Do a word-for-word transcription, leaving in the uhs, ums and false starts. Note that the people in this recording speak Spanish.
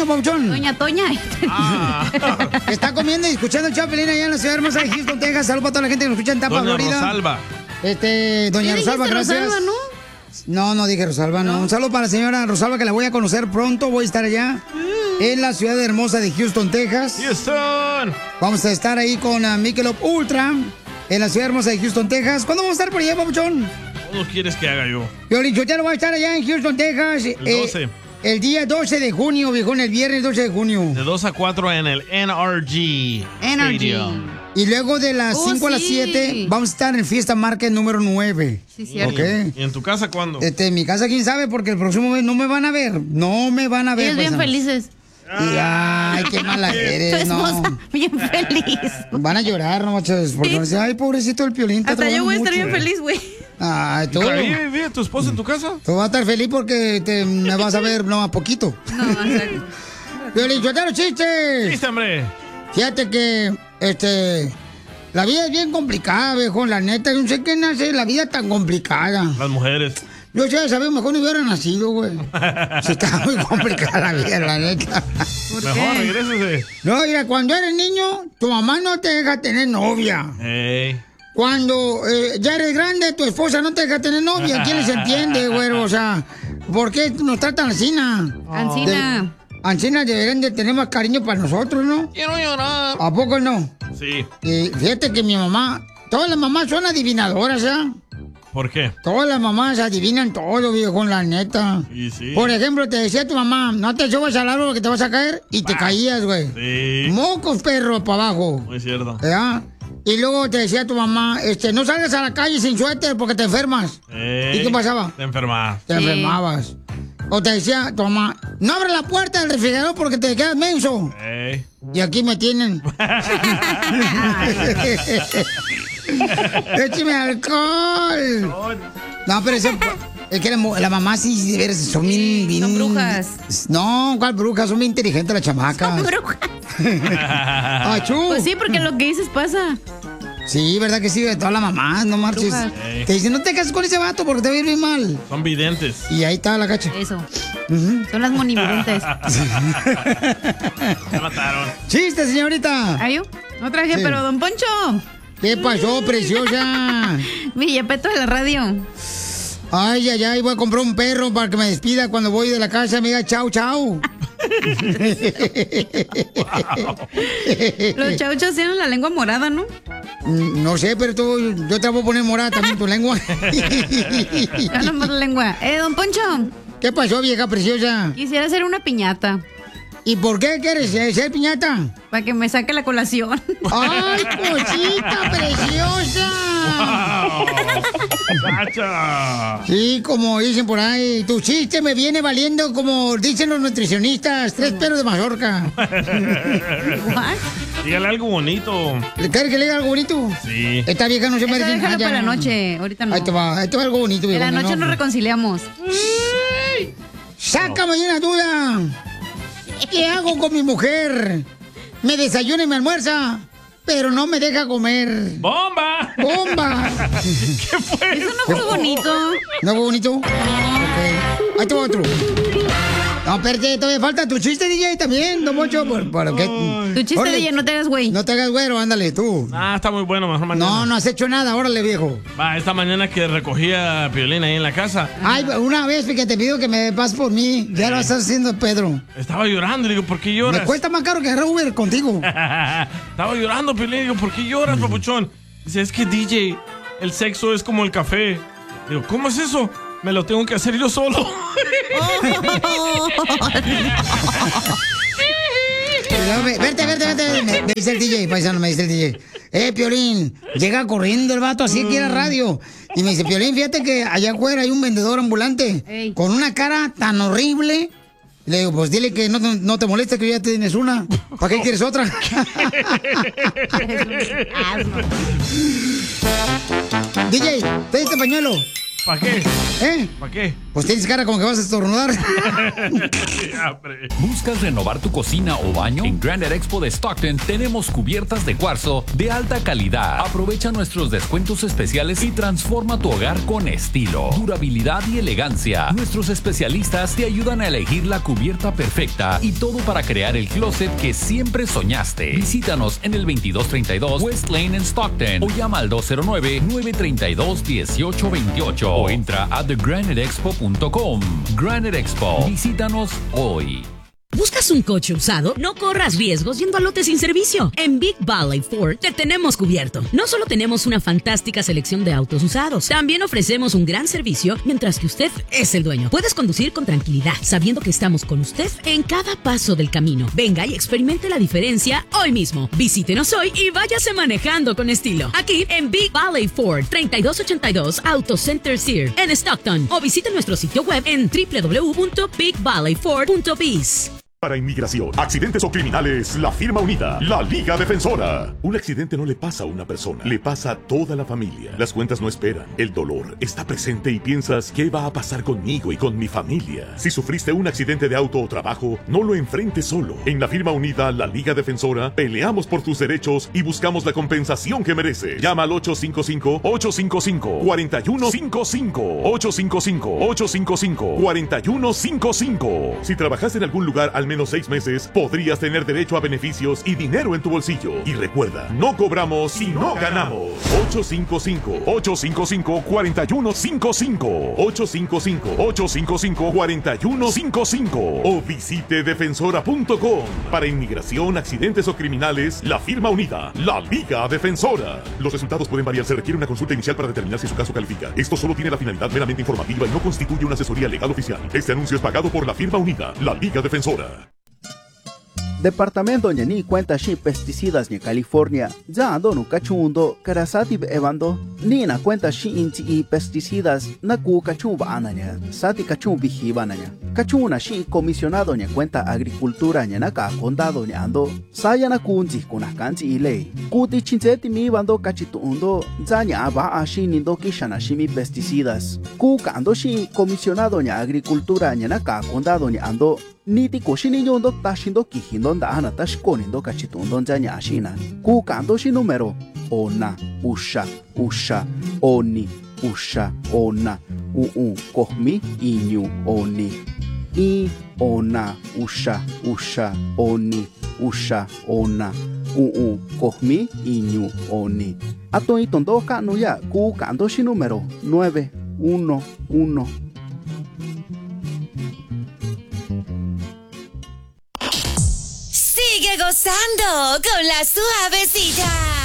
Pauchón? Doña Toña. Ah. Está comiendo y escuchando el Chapelín allá en la ciudad hermosa de Houston, Texas. Saludos para toda la gente que nos escucha en Tampa, Doña Florida. Rosalba. Este, doña Rosalba, gracias. Rosalba, ¿no? No, no dije Rosalba, no. Un saludo para la señora Rosalba, que la voy a conocer pronto. Voy a estar allá en la ciudad hermosa de Houston, Texas. Houston. Vamos a estar ahí con uh, Michelob Ultra en la ciudad hermosa de Houston, Texas. ¿Cuándo vamos a estar por allá, papuchón? ¿Cómo quieres que haga yo? Piolín Sotelo va a estar allá en Houston, Texas. El doce. Eh, el día doce de junio, viejón, el viernes doce de junio. De dos a cuatro en el N R G N R G. Stadium. Y luego de las Oh, cinco a las sí. siete vamos a estar en Fiesta Market número nueve. Sí, cierto. Ok. ¿Y en tu casa cuándo? Este, en mi casa, quién sabe, porque el próximo mes no me van a ver. No me van a ver. Ellos bien paisanos. felices. Y, ay, qué mala Tu eres, esposa no. bien feliz. Van a llorar, no, machos, porque van a decir, ay, pobrecito el Piolín. está Hasta yo voy a estar trabajando bien mucho". feliz, güey. Ay, tú. ¿Vive, vive tu esposa en tu casa? Tú vas a estar feliz porque te, me vas a ver, no, a poquito. No, exacto. Piolín, Sotelo, chistes. Chiste, hombre. Fíjate que, este, la vida es bien complicada, viejo, la neta. Yo no sé qué nace la vida tan complicada. Las mujeres. Yo ya sabía, mejor no hubiera nacido, güey. Si estaba muy complicada la vida, la neta. Mejor, regrésese. No, mira, cuando eres niño, tu mamá no te deja tener novia. Ey. Cuando eh, ya eres grande, tu esposa no te deja tener novia. ¿Quién les entiende, güey? O sea, ¿por qué nos tratan así? Ancina. Ancina deberían de tener más cariño para nosotros, ¿no? Quiero llorar. ¿A poco no? Sí. Y fíjate que mi mamá, todas las mamás son adivinadoras, ¿eh? ¿Por qué? Todas las mamás adivinan todo, viejo, la neta. Y sí. Por ejemplo, te decía tu mamá, no te subas al árbol que te vas a caer y te caías, güey. Sí. Mocos, perro, para abajo. Muy cierto. ¿Ya? Y luego te decía tu mamá, este, no salgas a la calle sin suéter porque te enfermas. Ey. ¿Y qué pasaba? Te enfermas. Te Sí. enfermabas. O te decía tu mamá, no abras la puerta del refrigerador porque te quedas menso. Ey. Y aquí me tienen. ¡Écheme alcohol! No, pero eso, es que la, mu- la mamá sí, de veras, son Sí, bien, son bien- brujas. No, ¿cuál brujas? Son bien inteligentes las chamacas. Bruja. ¡Achú! Pues sí, porque lo que dices pasa. Sí, ¿verdad que sí? De todas las mamás, no marches. Brujas. Ey. Te dicen, no te cases con ese vato porque te va a ir bien mal. Son videntes. Y ahí está la cacha. Eso. Son las monividentes. Me mataron. ¡Chiste, señorita! ¿Ayo? No traje, Sí. pero don Poncho. ¿Qué pasó, preciosa? Mi yepeto de la radio. Ay, ay, ay, voy a comprar un perro para que me despida cuando voy de la casa. Me diga chau, chau. Los chauchos tienen la lengua morada, ¿no? Mm, No sé, pero tú, yo te voy a poner morada también tu lengua. Ya nomás la lengua. Eh, don Poncho, ¿Qué pasó, vieja preciosa? quisiera hacer una piñata ¿Y por qué quieres eh, ser piñata? para que me saque la colación. ¡Ay, cosita preciosa! ¡Sacha! Sí, como dicen por ahí, tu chiste me viene valiendo, como dicen los nutricionistas, tres pelos de mazorca. What? Dígale algo bonito. ¿Le quieres que le diga algo bonito? Sí. Esta vieja no se Esa merece déjala nada. para la noche. Ahorita no. Ahí te va, ahí te va algo bonito, En vieja. la noche no, nos reconciliamos. Sácame de una duda. ¿Qué hago con mi mujer? Me desayuna y me almuerza, pero no me deja comer. ¡Bomba! ¡Bomba! ¿Qué fue Eso eso? no fue bonito. ¿No fue bonito? Ok. Ahí te va otro. No, espérate, todavía falta tu chiste, D J, también, don Mocho. ¿Por, por qué? Tu chiste Órale. de ella, no te hagas güey. No te hagas güero, ándale, tú. Ah, está muy bueno, mejor mañana. No, no has hecho nada, órale, viejo. Va, esta mañana que recogía a Piolín ahí en la casa, Ay, una vez que te pido que me pases por mí, ya lo estás haciendo, Pedro. estaba llorando. Le digo, ¿por qué lloras? Me cuesta más caro que agarrar Uber contigo. Estaba llorando, Piolín. Digo, ¿por qué lloras, papuchón? Dice, es que D J, el sexo es como el café. Digo, ¿cómo es eso? Me lo tengo que hacer yo solo. No, me- Verte, verte, verte. Me, me dice el D J, paisano, me dice el D J. Eh, Piolín, llega corriendo el vato así aquí a la radio. Y me dice, Piolín, fíjate que allá afuera hay un vendedor ambulante Ey. con una cara tan horrible. Le digo, pues dile que no, no, no te moleste que ya tienes una. ¿Para qué quieres otra? D J, ¿te este pañuelo? ¿Para qué? ¿Eh? ¿Para qué? Pues tienes cara como que vas a estornudar. ¿Buscas renovar tu cocina o baño? En Granite Expo de Stockton tenemos cubiertas de cuarzo de alta calidad. Aprovecha nuestros descuentos especiales y transforma tu hogar con estilo, durabilidad y elegancia. Nuestros especialistas te ayudan a elegir la cubierta perfecta y todo para crear el closet que siempre soñaste. Visítanos en el veintidós treinta y dos West Lane en Stockton o llama al dos cero nueve, nueve tres dos, uno ocho dos ocho o entra a the granite expo punto com. Granite Expo. Visítanos hoy. ¿Buscas un coche usado? No corras riesgos yendo a lote sin servicio. En Big Valley Ford te tenemos cubierto. No solo tenemos una fantástica selección de autos usados, también ofrecemos un gran servicio mientras que usted es el dueño. Puedes conducir con tranquilidad, sabiendo que estamos con usted en cada paso del camino. Venga y experimente la diferencia hoy mismo. Visítenos hoy y váyase manejando con estilo. Aquí en Big Valley Ford, treinta y dos ochenta y dos Auto Center Sear en Stockton. O visite nuestro sitio web en w w w punto big valley ford punto biz. Para inmigración, accidentes o criminales, la firma unida, la Liga Defensora. Un accidente no le pasa a una persona, le pasa a toda la familia. Las cuentas no esperan, el dolor está presente y piensas, ¿qué va a pasar conmigo y con mi familia? Si sufriste un accidente de auto o trabajo, no lo enfrentes solo. En la firma unida, la Liga Defensora, peleamos por tus derechos y buscamos la compensación que merece. Llama al ocho cinco cinco, ocho cinco cinco, cuatro uno cinco cinco, ocho cinco cinco, ocho cinco cinco, cuatro uno cinco cinco. Si trabajas en algún lugar al menos seis meses, podrías tener derecho a beneficios y dinero en tu bolsillo. Y recuerda, no cobramos si no ganamos. ocho cinco cinco, ocho cinco cinco, cuatro uno cinco cinco, ocho cinco cinco, ocho cinco cinco, cuatro uno cinco cinco o visite defensora punto com. Para inmigración, accidentes o criminales, la firma unida, la Liga Defensora. Los resultados pueden variar, se requiere una consulta inicial para determinar si su caso califica. Esto solo tiene la finalidad meramente informativa y no constituye una asesoría legal oficial. Este anuncio es pagado por la firma unida, la Liga Defensora. Departamento ñani cuenta shi pesticidas ña California ya ando no cachundo karasati evando ni na cuenta shi inchi y pesticidas na ku cachu bana ña sati cachu vigiba ña cachu na shi comisionado ña cuenta agricultura ña na ka condado ña ando saya na kunji kuna kanji y ley kuti chincheti mi bando cachitundo ya ña ba a shi nindo kishana shi mi pesticidas ku kando shi comisionado ña agricultura ña na ka condado ña ando niti koshini yondo tashindo kihindo ndana tashkonindo kachitundo nyashina ku kando shi número ona usha usha oni usha ona uu kohmi inyu oni i ona usha usha oni usha ona uu kohmi inyu oni ato itondo kanu ya ku kando shi número nueve uno uno. Sigue gozando con la suavecita.